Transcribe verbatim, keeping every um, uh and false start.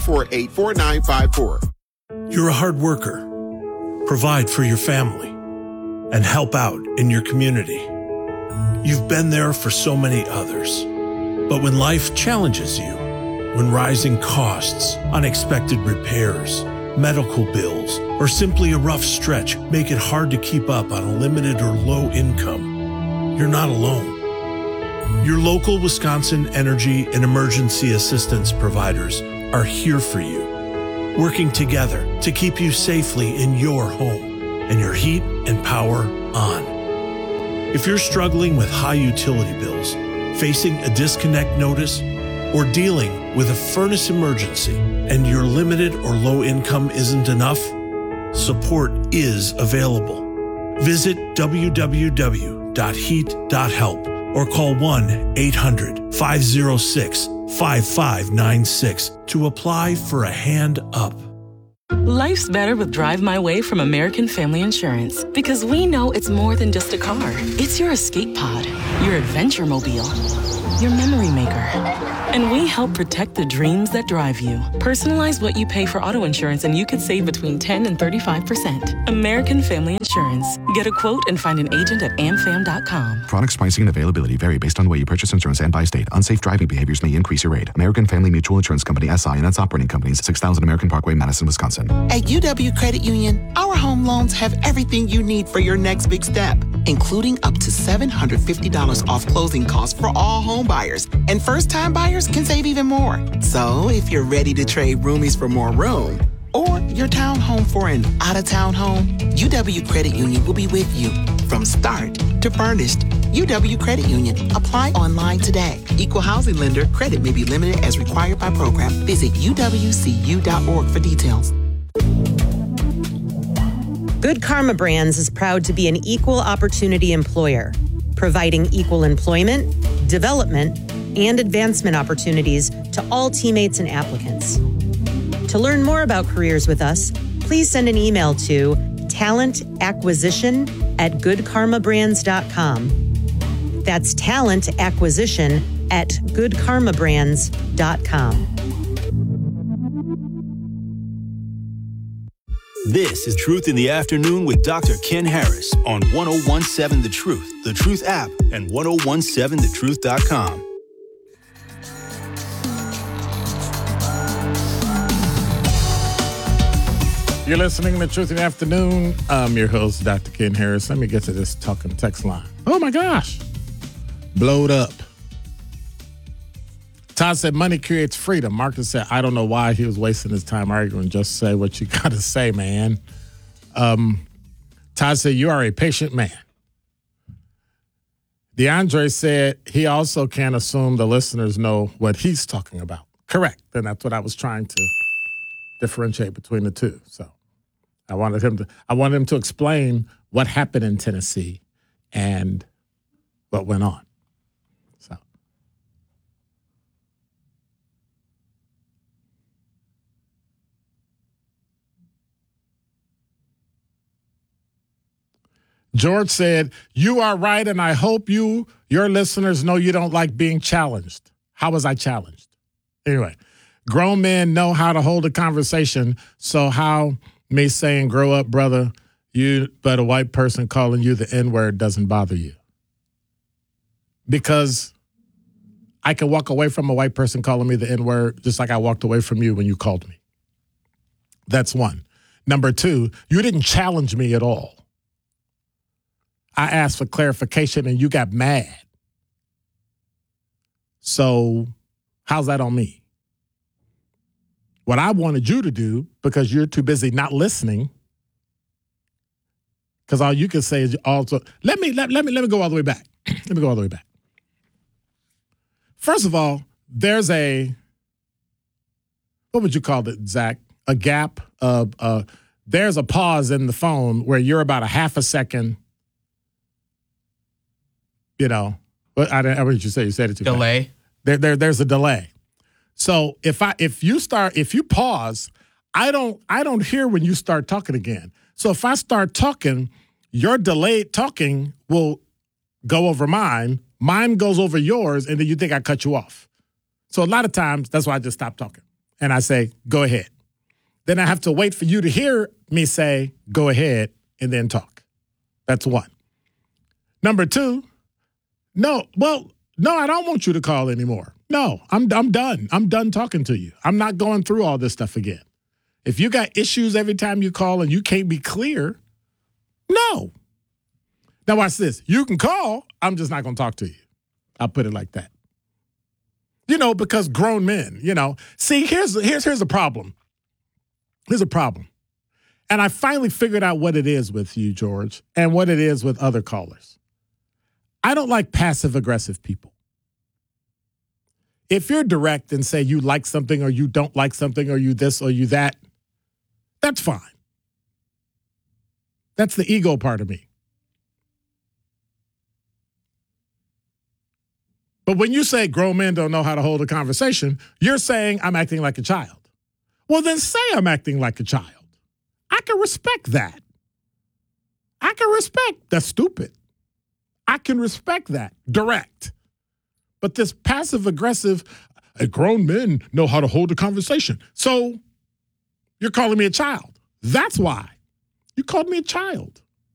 four eight four nine five four. You're a hard worker. Provide for your family and help out in your community. You've been there for so many others. But when life challenges you, when rising costs, unexpected repairs, medical bills, or simply a rough stretch make it hard to keep up on a limited or low income, you're not alone. Your local Wisconsin energy and emergency assistance providers are here for you, working together to keep you safely in your home and your heat and power on. If you're struggling with high utility bills, facing a disconnect notice, or dealing with a furnace emergency and your limited or low income isn't enough, support is available. Visit w w w dot heat dot help or call one eight hundred five oh six five five nine six to apply for a hand up. Life's better with Drive My Way from American Family Insurance, because we know it's more than just a car. It's your escape pod, your adventure mobile, your memory maker. And we help protect the dreams that drive you. Personalize what you pay for auto insurance and you could save between ten and thirty-five percent. American Family Insurance. Get a quote and find an agent at a m fam dot com. Products, pricing, and availability vary based on the way you purchase insurance and by state. Unsafe driving behaviors may increase your rate. American Family Mutual Insurance Company, S I and its operating companies, six thousand American Parkway, Madison, Wisconsin. At U W Credit Union, our home loans have everything you need for your next big step, including up to seven hundred fifty dollars off closing costs for all home buyers. And first-time buyers can save even more. So if you're ready to trade roomies for more room, or your townhome for an out-of-town home, U W Credit Union will be with you from start to furnished. U W Credit Union. Apply online today. Equal housing lender. Credit may be limited as required by program. Visit u w c u dot org for details. Good Karma Brands is proud to be an equal opportunity employer, providing equal employment, development, and advancement opportunities to all teammates and applicants. To learn more about careers with us, please send an email to talent acquisition at good karma brands dot com. That's talent acquisition at good karma brands dot com. This is Truth in the Afternoon with Doctor Ken Harris on one oh one seven The Truth, The Truth app, and ten seventeen the truth dot com. You're listening to Truth in the Afternoon. I'm your host, Doctor Ken Harris. Let me get to this talking text line. Oh, my gosh. Blowed up. Todd said, money creates freedom. Marcus said, I don't know why he was wasting his time arguing. Just say what you got to say, man. Um, Todd said, you are a patient man. DeAndre said he also can't assume the listeners know what he's talking about. Correct. And that's what I was trying to differentiate between the two. So I wanted him to I wanted him to explain what happened in Tennessee and what went on. So George said, you are right, and I hope you, your listeners know you don't like being challenged. How was I challenged? Anyway, grown men know how to hold a conversation, so how me saying, grow up, brother, you, but a white person calling you the N-word doesn't bother you? Because I can walk away from a white person calling me the N-word just like I walked away from you when you called me. That's one. Number two, you didn't challenge me at all. I asked for clarification and you got mad. So how's that on me? What I wanted you to do, because you're too busy not listening, because all you can say is also, let me, let, let me, let me go all the way back. Let me go all the way back. First of all, there's a, what would you call it, Zach? A gap. Uh, uh, there's a pause in the phone where you're about a half a second, you know, what I didn't, what did you say? You said it too delay. Fast. There, there, there's a delay. So if I, if you start, if you pause, I don't, I don't hear when you start talking again. So if I start talking, your delayed talking will go over mine. Mine goes over yours, and then you think I cut you off. So a lot of times, that's why I just stop talking. and I say, go ahead. Then I have to wait for you to hear me say, go ahead, and then talk. That's one. Number two, no, well, no, I don't want you to call anymore. No, I'm I'm done. I'm done talking to you. I'm not going through all this stuff again. If you got issues every time you call and you can't be clear, no. Now watch this. You can call. I'm just not going to talk to you. I'll put it like that. You know, because grown men, you know. See, here's here's here's a problem. Here's a problem. And I finally figured out what it is with you, George, and what it is with other callers. I don't like passive-aggressive people. If you're direct and say you like something or you don't like something or you this or you that, that's fine. That's the ego part of me. But when you say grown men don't know how to hold a conversation, you're saying I'm acting like a child. Well, then say I'm acting like a child. I can respect that. I can respect that's stupid. I can respect that. Direct. But this passive-aggressive, uh, grown men know how to hold a conversation. So you're calling me a child. That's why. You called me a child.